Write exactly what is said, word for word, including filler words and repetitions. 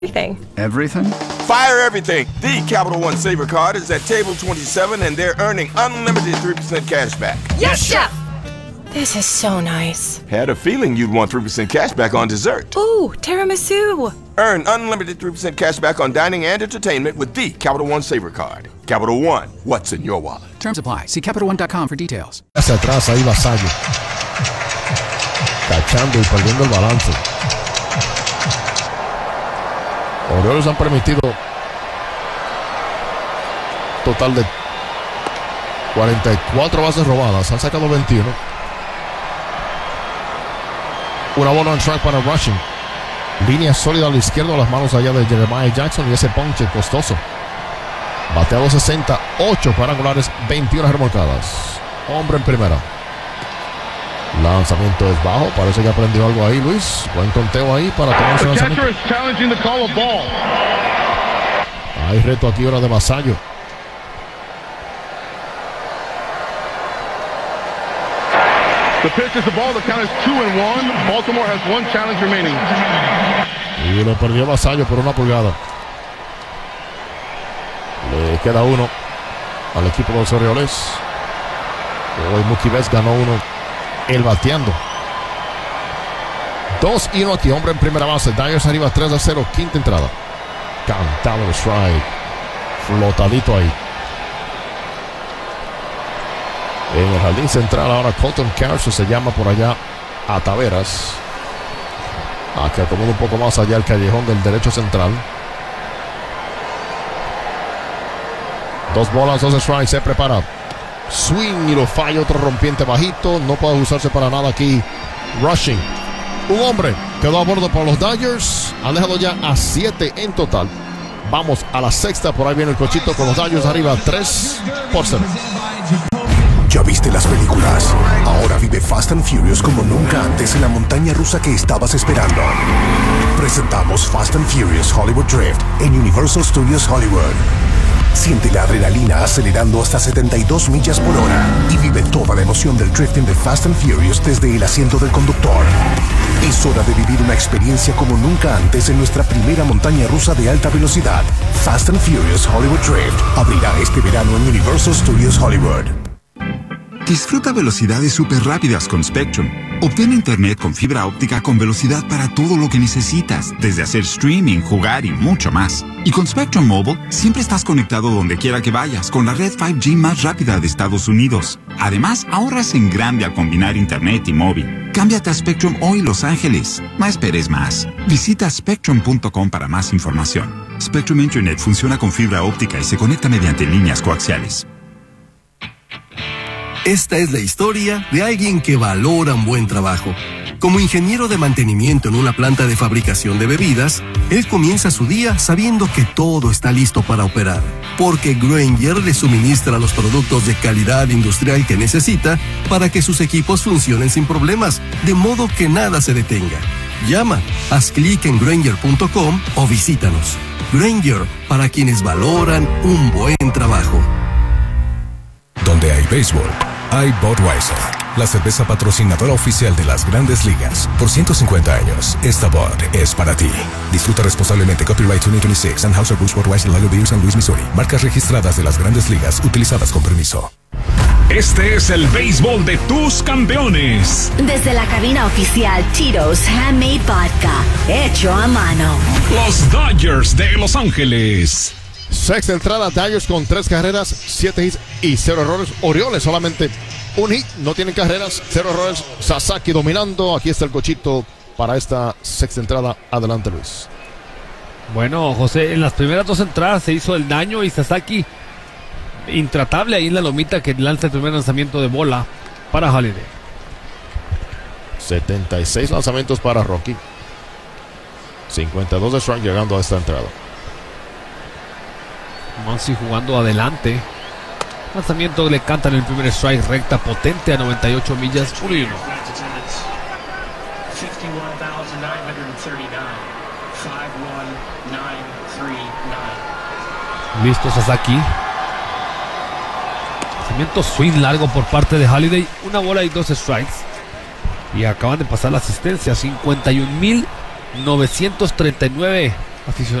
Everything. Everything? Fire everything. The Capital One Saver Card is at table twenty-seven and they're earning unlimited three percent cash back. Yes, Chef! This is so nice. Had a feeling you'd want three percent cash back on dessert. Ooh, tiramisu. Earn unlimited three percent cash back on dining and entertainment with the Capital One Saver Card. Capital One, what's in your wallet? Terms apply. See Capital One dot com for details. Hacia atrás, ahí Vasallo. Cachando y perdiendo el balance. Orioles han permitido total de cuarenta y cuatro bases robadas. Han sacado veintiuno. Una bola en strike para Rushing. Línea sólida a la izquierda, las manos allá de Jeremiah Jackson y ese ponche costoso. Bateado sesenta, ocho cuadrangulares, veintiuna remolcadas. Hombre en primera. Lanzamiento es bajo, parece que aprendió algo ahí, Luis. Buen conteo ahí para tomar ese lanzamiento. Hay reto aquí ahora de Vasallo. The pitch is the ball. The count is two and one. Baltimore has one challenge remaining. Y lo perdió Vasallo por una pulgada. Le queda uno al equipo de los Orioles. Hoy Mookie Betts ganó uno. El bateando. Dos y uno aquí. Hombre en primera base. Dyers arriba tres a cero. Quinta entrada. Cantado el strike. Flotadito ahí. En el jardín central ahora Colton Kershaw se llama por allá a Taveras. A que acomoda un poco más allá el callejón del derecho central. Dos bolas, dos strikes. Se prepara. Swing y lo falla, otro rompiente bajito. No puede usarse para nada aquí. Rushing. Un hombre quedó a bordo por los Dodgers. Han dejado ya a siete en total. Vamos a la sexta. Por ahí viene el cochito con los Dodgers arriba. tres por cero. ¿Ya viste las películas? Ahora vive Fast and Furious como nunca antes en la montaña rusa que estabas esperando. Presentamos Fast and Furious Hollywood Drift en Universal Studios Hollywood. Siente la adrenalina acelerando hasta setenta y dos millas por hora y vive toda la emoción del drifting de Fast and Furious desde el asiento del conductor. Es hora de vivir una experiencia como nunca antes en nuestra primera montaña rusa de alta velocidad. Fast and Furious Hollywood Drift abrirá este verano en Universal Studios Hollywood. Disfruta velocidades súper rápidas con Spectrum. Obtén internet con fibra óptica con velocidad para todo lo que necesitas, desde hacer streaming, jugar y mucho más. Y con Spectrum Mobile, siempre estás conectado donde quiera que vayas con la red cinco G más rápida de Estados Unidos. Además, ahorras en grande al combinar internet y móvil. Cámbiate a Spectrum hoy, Los Ángeles. No esperes más. Visita spectrum punto com para más información. Spectrum Internet funciona con fibra óptica y se conecta mediante líneas coaxiales. Esta es la historia de alguien que valora un buen trabajo. Como ingeniero de mantenimiento en una planta de fabricación de bebidas, él comienza su día sabiendo que todo está listo para operar, porque Grainger le suministra los productos de calidad industrial que necesita para que sus equipos funcionen sin problemas, de modo que nada se detenga. Llama, haz clic en Grainger punto com o visítanos. Grainger, para quienes valoran un buen trabajo. Donde hay béisbol, hay Budweiser, la cerveza patrocinadora oficial de las Grandes Ligas. Por ciento cincuenta años, esta Bud es para ti. Disfruta responsablemente. Copyright dos mil veintiséis. Anheuser-Busch Budweiser Lager Beer, San Luis, Missouri. Marcas registradas de las Grandes Ligas, utilizadas con permiso. Este es el béisbol de tus campeones. Desde la cabina oficial Tito's Handmade Vodka, hecho a mano. Los Dodgers de Los Ángeles. Sexta entrada, Dodgers con tres carreras, siete hits y cero errores. Orioles solamente un hit, no tienen carreras, cero errores. Sasaki dominando. Aquí está el cochito para esta sexta entrada. Adelante, Luis. Bueno, José, en las primeras dos entradas se hizo el daño y Sasaki intratable ahí en la lomita que lanza el primer lanzamiento de bola para Holiday. setenta y seis lanzamientos para Rocky. cincuenta y dos de strike llegando a esta entrada. Muncy jugando adelante. Lanzamiento le cantan el primer strike, recta potente a noventa y ocho millas, uno y uno. Listo Sasaki. Lanzamiento swing largo por parte de Holiday, una bola y dos strikes. Y acaban de pasar la asistencia, cincuenta y un mil novecientos treinta y nueve aficionados